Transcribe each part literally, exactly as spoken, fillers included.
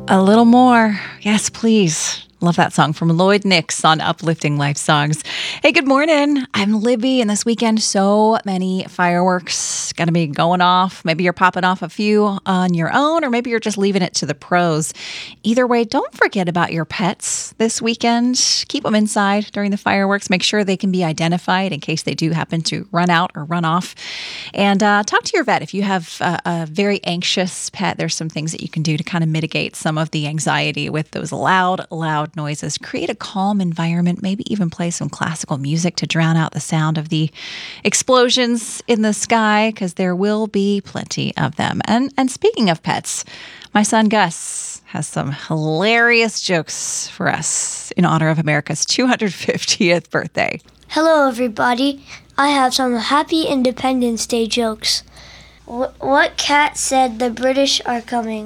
A little more. Yes, please. Love that song from Lloyd Nix on Uplifting Life Songs. Hey, good morning. I'm Libby, and this weekend, so many fireworks going to be going off. Maybe you're popping off a few on your own, or maybe you're just leaving it to the pros. Either way, don't forget about your pets this weekend. Keep them inside during the fireworks. Make sure they can be identified in case they do happen to run out or run off. And uh, talk to your vet. If you have a, a very anxious pet, there's some things that you can do to kind of mitigate some of the anxiety with those loud, loud noises. Create a calm environment, maybe even play some classical music to drown out the sound of the explosions in the sky, because there will be plenty of them. And and speaking of pets, my son Gus has some hilarious jokes for us in honor of America's two hundred fiftieth birthday. Hello, everybody. I have some happy Independence Day jokes. Wh- what cat said the British are coming?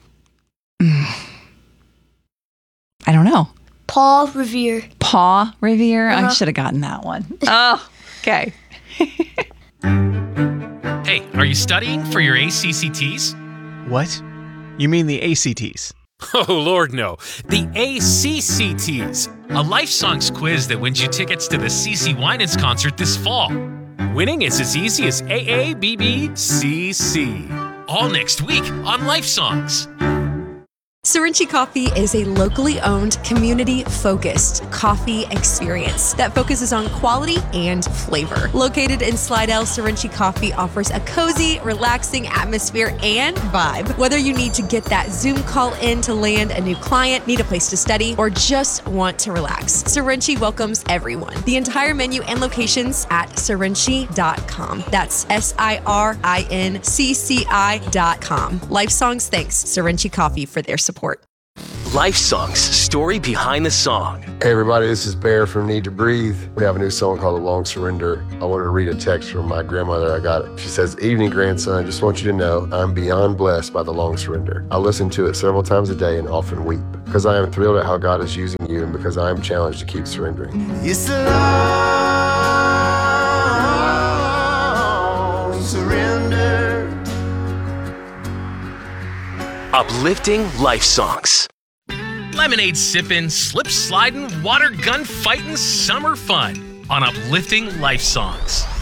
I don't know. Paul Revere. Paw Revere? Uh-huh. I should have gotten that one. Oh, okay. Hey, are you studying for your A C C Ts? What? You mean the A C Ts? Oh, Lord, no. The A C C Ts, a Life Songs quiz that wins you tickets to the CeCe Winans concert this fall. Winning is as easy as A A B B C C. All next week on Life Songs. Sorinchi Coffee is a locally owned, community-focused coffee experience that focuses on quality and flavor. Located in Slidell, Sorinchi Coffee offers a cozy, relaxing atmosphere and vibe. Whether you need to get that Zoom call in to land a new client, need a place to study, or just want to relax, Sorinchi welcomes everyone. The entire menu and locations at sorinchi dot com. That's S I R I N C C I dot com. Life Songs thanks Sorinchi Coffee for their support. Life Songs, story behind the song. Hey everybody, this is Bear from Need to Breathe. We have a new song called The Long Surrender. I wanted to read a text from my grandmother. I got it. She says, "Evening, grandson. Just want you to know I'm beyond blessed by The Long Surrender. I listen to it several times a day and often weep because I am thrilled at how God is using you and because I am challenged to keep surrendering." It's the long surrender. Uplifting Life Songs. Lemonade sipping, slip sliding, water gun fighting, summer fun on Uplifting Life Songs.